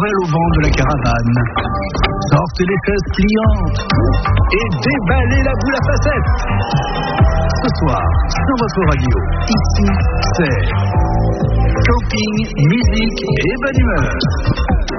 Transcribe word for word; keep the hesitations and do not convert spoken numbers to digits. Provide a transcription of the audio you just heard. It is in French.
l'aile au vent de la caravane. Sortez les chaises pliantes et déballez la boule à facettes. Ce soir, sur votre radio, ici, c'est camping, musique et bonne humeur.